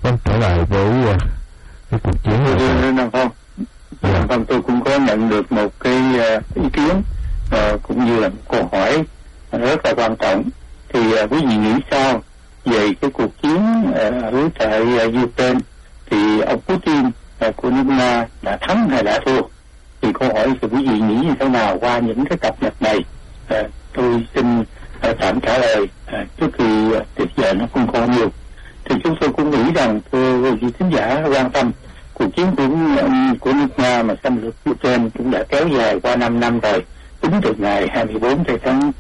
Vâng, trở lại với cái cuộc chiến này. Vâng, tôi cũng có nhận được một cái ý kiến cũng như là một câu hỏi rất là quan trọng. Thì quý vị nghĩ sao về cái cuộc chiến ở tại Ukraine? Thì ông Putin của nước Nga đã thắng hay đã thua? Thì câu hỏi thì quý vị nghĩ như thế nào qua những cái cập nhật này? Tôi xin tạm trả lời trước khi tiết giờ nó không còn nhiều. Thì chúng tôi cũng nghĩ rằng thưa quý vị khán giả quan tâm, cuộc chiến của nước Nga mà xâm lược Ukraine cũng đã kéo dài qua 5 năm rồi, tính từ ngày 24 tháng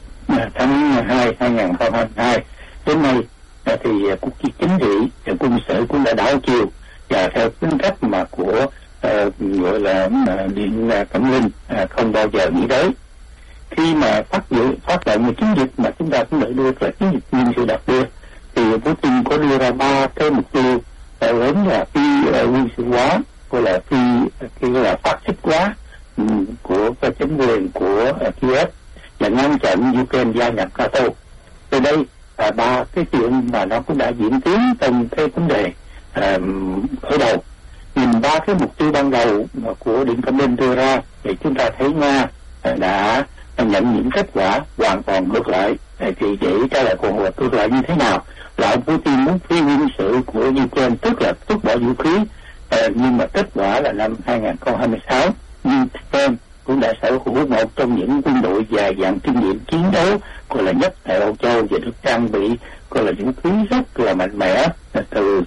2 2022 đến nay. Thì cuộc chiến chính trị và quân sự cũng đã đảo chiều và theo tính cách mà của gọi là Điện Cẩm Linh không bao giờ nghĩ tới. Khi mà phát động một chiến dịch mà chúng ta cũng đã đưa là chiến dịch nhân sự đặc biệt, thì Putin có đưa ra 3 cái mục tiêu lớn là phi quân sự hóa, gọi là là phát xít hóa của cái chính quyền của Kiev và ngăn chặn Ukraine gia nhập NATO. Từ đây là 3 cái chuyện mà nó cũng đã diễn tiến trong cái vấn đề khởi đầu. Nhìn 3 cái mục tiêu ban đầu mà của Điện Cẩm Linh đưa ra thì chúng ta thấy Nga đã nhận những kết quả hoàn toàn ngược lại. Thì để trả lời cuộc họp ngược lại như thế nào? Là ông Putin muốn phi quân sự của Ukraine, tức là tước bỏ vũ khí, nhưng mà kết quả là năm 2026 nhưng Ukraine cũng đã sở hữu một trong những quân đội dài dặn kinh nghiệm chiến đấu gọi là nhất tại Âu Châu và được trang bị gọi là vũ khí rất là mạnh mẽ từ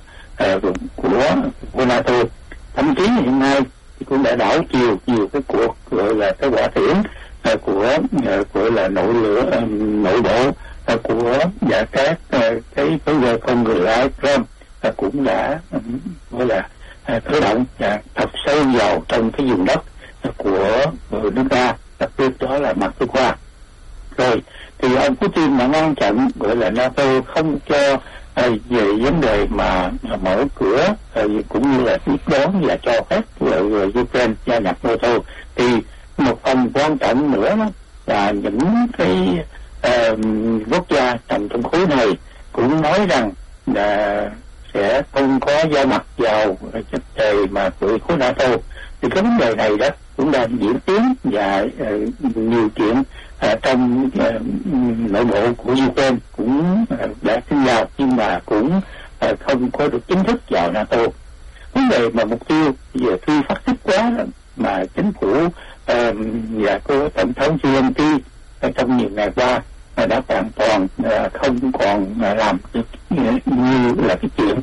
của NATO. Thậm chí hiện nay thì cũng đã đảo chiều nhiều cái cuộc gọi là cái quả tiễn của gọi là nội bộ của và các cái vấn đề con người lái Trump cũng đã gọi là khởi động và thọc sâu vào trong cái vùng đất của nước Nga, đặc biệt đó là Moscow. Rồi thì ông Putin đã ngăn chặn gọi là NATO không cho về vấn đề mà mở cửa cũng như là tiếp đón và cho phép Ukraine gia nhập NATO. Thì một phần quan trọng nữa đó là những cái quốc gia nằm trong khối này cũng nói rằng là sẽ không có gia nhập vào chất đề mà của khối NATO. Thì cái vấn đề này đó cũng đang diễn tiến và nhiều chuyện trong nội bộ của Ukraine cũng đã xin vào nhưng mà cũng không có được chính thức vào NATO. Vấn đề mà mục tiêu về phi phát xít quá mà chính phủ và của tổng thống Zelensky trong nhiều ngày qua đã hoàn toàn không còn làm được như là cái chuyện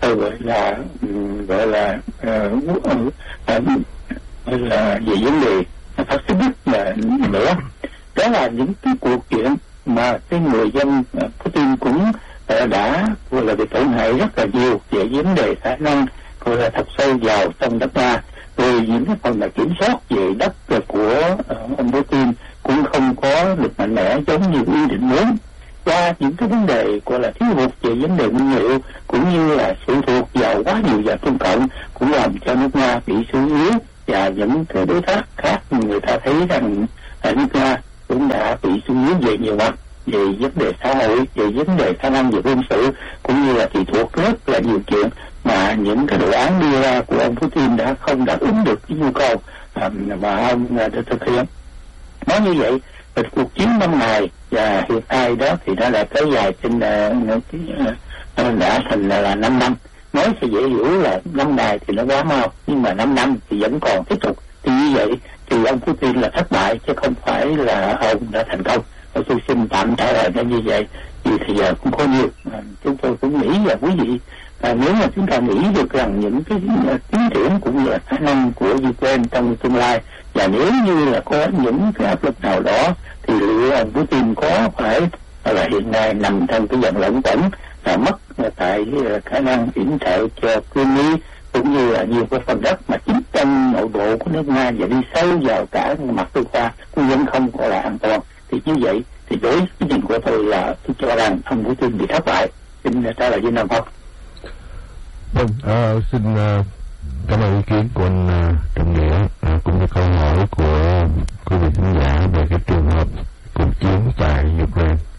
gọi là về vấn đề phát xít nữa. Đó là những cái cuộc chuyện mà cái người dân Putin cũng đã gọi là bị tổn hại rất là nhiều về vấn đề khả năng gọi là thật sâu vào trong đất Nga. Rồi những cái phần mà kiểm soát về đất của ông Putin cũng không có được mạnh mẽ giống như ý định muốn. Qua những cái vấn đề gọi là thiếu hụt về vấn đề nguyên liệu cũng như là sự thuộc vào quá nhiều vào Trung Cộng cũng làm cho nước Nga bị suy yếu, và những cái đối tác khác người ta thấy rằng nước Nga cũng đã bị suy yếu về nhiều mặt, về vấn đề xã hội, về vấn đề khả năng về quân sự cũng như là tùy thuộc rất là nhiều chuyện mà những cái đồ án đưa ra của ông Putin đã không đáp ứng được cái nhu cầu mà ông đã thực hiện. Nói như vậy, cuộc chiến 5 ngày và hiện tại đó thì nó đã kéo dài trên đã thành là 5 năm. Nói thì dễ hiểu là 5 ngày thì nó quá mau, nhưng mà 5 năm thì vẫn còn tiếp tục. Thì như vậy thì ông Putin là thất bại chứ không phải là ông đã thành công. Tôi xin tạm trả lời nó như vậy. Vì thì giờ cũng có nhiều chúng tôi cũng nghĩ và quý vị nếu mà chúng ta nghĩ được rằng những cái tiến triển cũng như là khả năng của Ukraine trong tương lai, và nếu như là có những cái áp lực nào đó thì liệu ông Putin có phải là hiện nay nằm trong cái dòng lẫn quẩn là mất tại khả năng yểm trợ cho Crimea cũng như là nhiều cái phần đất mà chính trong nội bộ của nước Nga và đi sâu vào cả mặt tư khoa cũng vẫn không gọi là an toàn. Thì như vậy thì đối với cái nhìn của tôi là tôi cho rằng ông Putin bị thất bại. Xin trả lời với Nam Phong. Vâng, xin cảm ơn ý kiến của anh Trọng Nghĩa cũng như câu hỏi của quý vị khán giả về cái trường hợp cuộc chiến tại Ukraine.